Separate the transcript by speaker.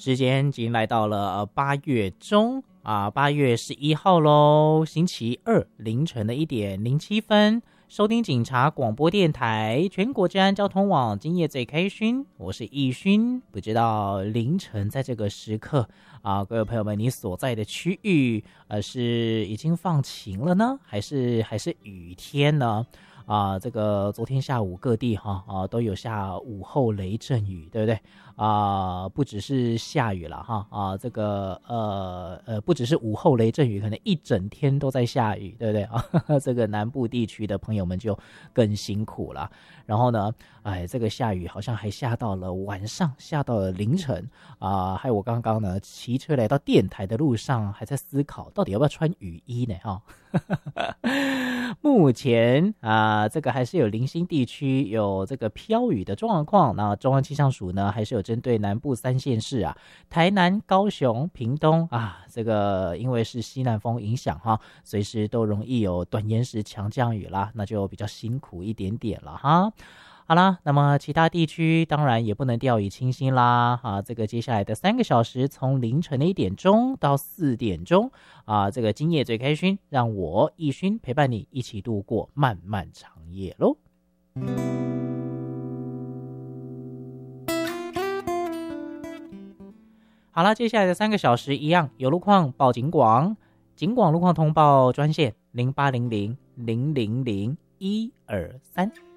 Speaker 1: 时间已经来到了8月中8月11号喽，星期二凌晨的1:07，收听警察广播电台全国治安交通网，今夜最开心，我是易勋。不知道凌晨在这个时刻各位朋友们，你所在的区域是已经放晴了呢，还是雨天呢？这个昨天下午各地都有下午后雷阵雨，对不对？不只是下雨了这个不只是午后雷阵雨，可能一整天都在下雨，对不对这个南部地区的朋友们就更辛苦了。然后呢，这个下雨好像还下到了晚上，下到了凌晨还有我刚刚呢骑车来到电台的路上，还在思考到底要不要穿雨衣呢目前这个还是有零星地区有这个飘雨的状况，那中央气象署呢还是有针对南部3县市台南、高雄、屏东这个因为是西南风影响随时都容易有短延时强降雨啦，那就比较辛苦一点点了好啦，那么其他地区当然也不能掉以轻心啦这个接下来的3个小时，从凌晨的1点钟到4点钟这个今夜最开心，让我易勋陪伴你一起度过漫漫长夜咯。好了，接下来的3个小时一样有路况报警广路况通报专线0800000123。